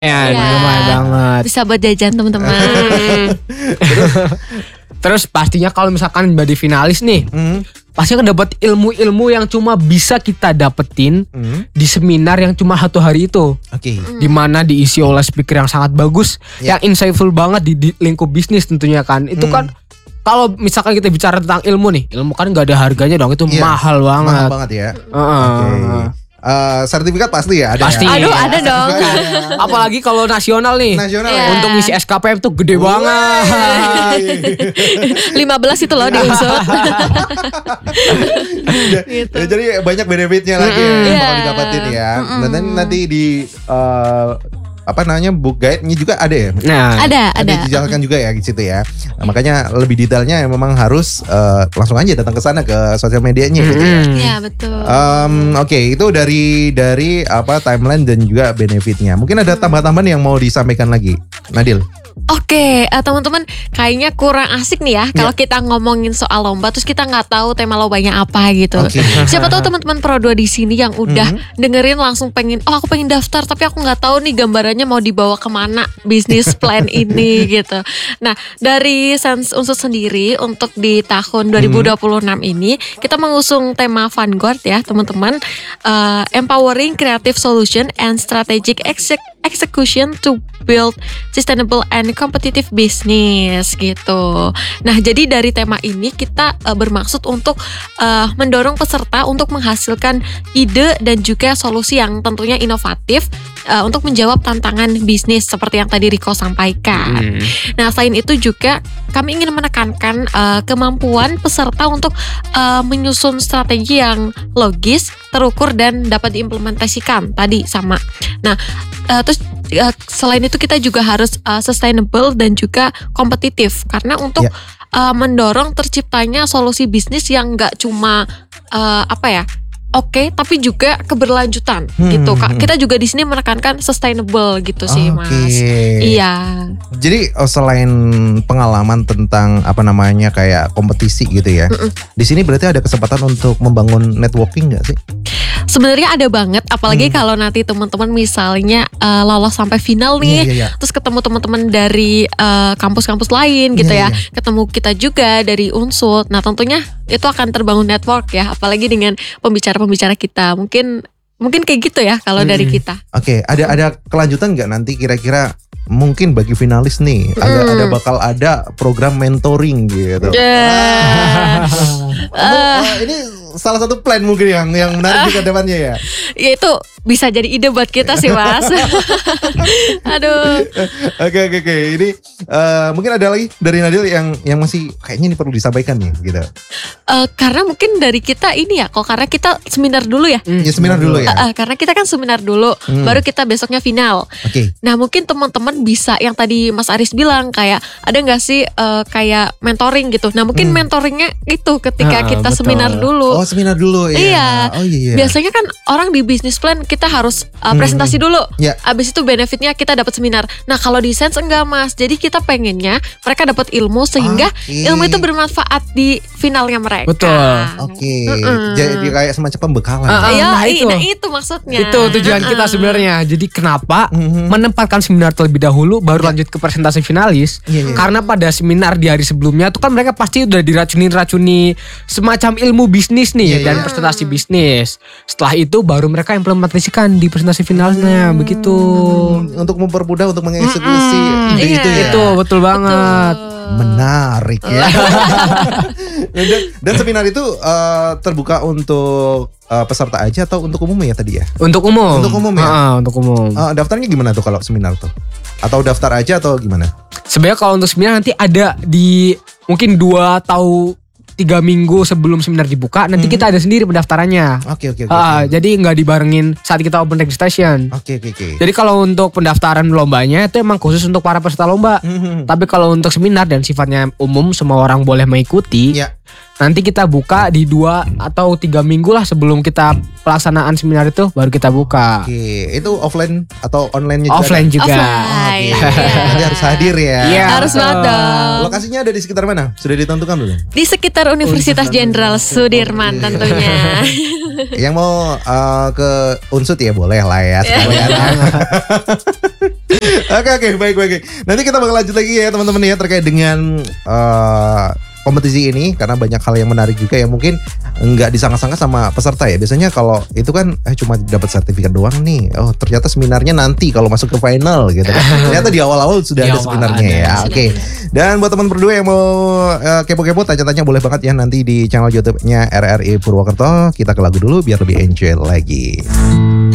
Ya, Iya. lumayan banget. Bisa buat jajan teman-teman. Terus pastinya kalau misalkan jadi finalis nih, Hmm. pasti akan dapat ilmu-ilmu yang cuma bisa kita dapetin di seminar yang cuma 1 hari itu. Oke. Dimana diisi oleh speaker yang sangat bagus, Ya. yang insightful banget di lingkup bisnis tentunya kan. Itu kan kalau misalkan kita bicara tentang ilmu nih, ilmu kan nggak ada harganya dong, itu Iya. mahal banget. Mahal banget ya. Heeh. Oke. Sertifikat pasti ya ada. Pasti. Ya? Aduh, ada dong. Apalagi kalau nasional nih. Nasional Iya. ya. Untuk ngisi SKPM tuh gede banget. 15 itu loh diusut. Gitu. Ya, jadi banyak benefitnya lagi yang Iya. bakal didapatin ya. Dan nanti di book guide-nya juga ada ya. Nah, Ada. Dijelaskan juga ya di situ ya. Nah, makanya lebih detailnya memang harus langsung aja datang ke sana ke sosial medianya gitu ya. Iya, betul. Oke, itu dari timeline dan juga benefitnya. Mungkin ada tambahan-tambahan yang mau disampaikan lagi, Nadil. Oke, teman-teman, kayaknya kurang asik nih ya kalau kita ngomongin soal lomba terus kita nggak tahu tema lombanya apa gitu. Oke. Siapa tahu teman-teman Pro 2 di sini yang udah dengerin langsung pengen, aku pengen daftar tapi aku nggak tahu nih gambarannya mau dibawa kemana bisnis plan ini gitu. Nah, dari Sense Unsut sendiri untuk di tahun 2026 ini kita mengusung tema Vanguard ya teman-teman, empowering creative solution and strategic execution to build sustainable and competitive business gitu. Nah, jadi dari tema ini kita bermaksud untuk mendorong peserta untuk menghasilkan ide dan juga solusi yang tentunya inovatif untuk menjawab tantangan bisnis seperti yang tadi Riko sampaikan. Nah, selain itu juga kami ingin menekankan kemampuan peserta untuk menyusun strategi yang logis, terukur dan dapat diimplementasikan tadi sama. Nah, terus selain itu kita juga harus sustainable dan juga kompetitif karena untuk mendorong terciptanya solusi bisnis yang nggak cuma oke, tapi juga keberlanjutan gitu. Kita juga di sini menekankan sustainable gitu sih, Mas. Iya. Jadi selain pengalaman tentang kayak kompetisi gitu ya, di sini berarti ada kesempatan untuk membangun networking nggak sih? Sebenarnya ada banget, apalagi kalau nanti teman-teman misalnya lolos sampai final nih, Iya. terus ketemu teman-teman dari kampus-kampus lain gitu Iya, ya, iya. ketemu kita juga dari Unsut. Nah, tentunya itu akan terbangun network ya, apalagi dengan pembicara-pembicara kita. Mungkin kayak gitu ya kalau dari kita. Oke, ada kelanjutan nggak nanti kira-kira? Mungkin bagi finalis nih bakal ada program mentoring gitu. Ini salah satu plan mungkin yang menarik ke depannya ya. Ya itu bisa jadi ide buat kita sih, Mas. Aduh. Oke. Ini mungkin ada lagi dari Nadil yang masih kayaknya ini perlu disampaikan nih gitu. Karena mungkin dari kita ini ya, karena kita seminar dulu ya. Ya seminar dulu ya. Karena kita kan seminar dulu, baru kita besoknya final. Oke. Nah, mungkin teman-teman bisa yang tadi Mas Aris bilang kayak ada nggak sih kayak mentoring gitu. Nah, mungkin mentoringnya itu ketika kita betul. seminar dulu. Oh, seminar dulu ya. Iya. Oh iya. Biasanya kan orang di business plan kita harus presentasi dulu. Ya. Abis itu benefitnya kita dapat seminar. Nah, kalau di Sense enggak, Mas. Jadi kita pengennya mereka dapat ilmu sehingga Oke. ilmu itu bermanfaat di finalnya mereka. Betul. Oke. Jadi kayak semacam pembekalan. Nah, itu. Nah, itu maksudnya. Itu tujuan kita sebenarnya. Jadi kenapa menempatkan seminar terlebih dahulu baru lanjut ke presentasi finalis? Iya. Karena pada seminar di hari sebelumnya tuh kan mereka pasti udah diracuni semacam ilmu bisnis nih dan presentasi bisnis. Setelah itu baru mereka implementasikan di presentasi finalnya begitu. Untuk mempermudah untuk mengeksekusi ide Iya. itu ya. Itu betul banget. Menarik ya. dan seminar itu terbuka untuk peserta aja atau untuk umum ya tadi ya? Untuk umum. Untuk umum ya? Untuk umum. Daftarnya gimana tuh kalau seminar tuh? Atau daftar aja atau gimana? Sebenarnya kalau untuk seminar nanti ada di mungkin 2 atau 3 minggu sebelum seminar dibuka, nanti kita ada sendiri pendaftarannya. Oke. Jadi nggak dibarengin saat kita open registration. Oke. Jadi kalau untuk pendaftaran lombanya itu emang khusus untuk para peserta lomba. Tapi kalau untuk seminar dan sifatnya umum semua orang boleh mengikuti. Ya. Nanti kita buka di 2 atau 3 minggu lah sebelum kita pelaksanaan seminar itu baru kita buka. Oke, itu offline atau online juga? Offline juga. Offline. Nanti harus hadir ya. Iya. Harus banget dong. Lokasinya ada di sekitar mana? Sudah ditentukan belum? Di sekitar Universitas Jenderal Sudirman tentunya. Yang mau ke Unsut ya boleh lah ya sekalian. Oke, baik. Nanti kita bakal lanjut lagi ya teman-teman ya terkait dengan kompetisi ini karena banyak hal yang menarik juga yang mungkin nggak disangka-sangka sama peserta ya. Biasanya kalau itu kan cuma dapat sertifikat doang nih. Oh ternyata seminarnya nanti kalau masuk ke final gitu kan. Ternyata di awal-awal sudah ada seminarnya ya. Oke. Dan buat teman berdua yang mau kepo-kepo tanya-tanya boleh banget ya nanti di channel YouTube-nya RRI Purwokerto. Kita ke lagu dulu biar lebih enjoy lagi.